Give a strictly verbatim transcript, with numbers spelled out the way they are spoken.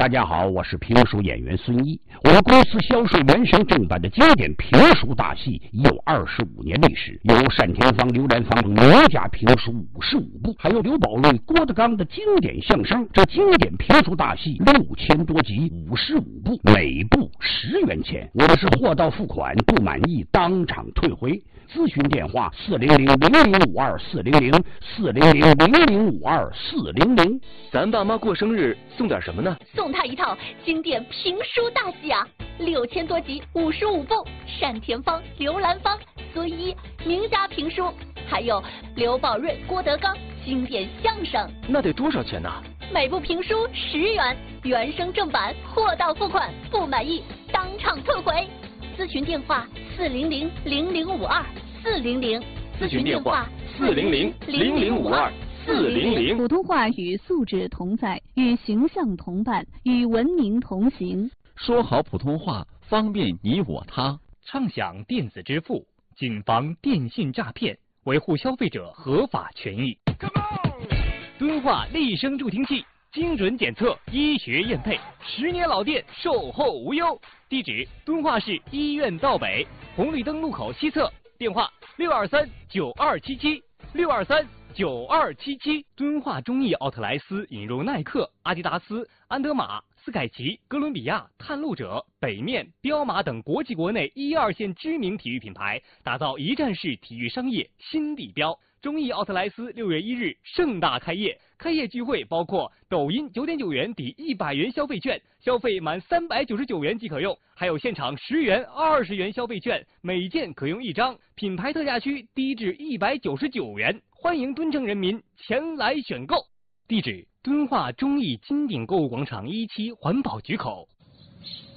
大家好，我是评书演员孙一。我们公司销售原声正版的经典评书大戏已有二十五年历史，有单田芳、刘兰芳名家评书五十五部，还有刘宝瑞、郭德纲的经典相声。这经典评书大戏六千多集，五十五部，每部十元钱。我们是货到付款，不满意当场退回。咨询电话：四零零零零五二四零零四零零零零五二四零零。 咱爸妈过生日送点什么呢？ 送他一套经典评书大戏啊，六千多集，五十五部，单田芳、刘兰芳、孙一名家评书，还有刘宝瑞、郭德纲经典相声。 那得多少钱呢？ 每部评书十元，原声正版，货到付款，不满意当场退回。咨询电话：四零零零零五二四零零。 咨询电话：四零零零零五二四零零。 普通话与素质同在，与形象同伴，与文明同行。 说好普通话，方便你我他。 畅享电子支付，谨防电信诈骗，维护消费者合法权益。敦化立声助听器，精准检测，医学验配，十年老店，售后无忧。地址：敦化市医院道北红绿灯路口西侧。电话：六二三九二七七六二三九二七七。敦化中艺奥特莱斯引入耐克、阿迪达斯、安德玛、斯凯奇、哥伦比亚、探路者、北面、彪马等国际国内一二线知名体育品牌，打造一站式体育商业新地标。中艺奥特莱斯六月一日盛大开业，开业聚会包括抖音九点九元抵一百元消费券，消费满三百九十九元即可用，还有现场十元、二十元消费券，每件可用一张，品牌特价区低至一百九十九元，欢迎敦城人民前来选购。地址：敦化中艺金鼎购物广场一期环保局口。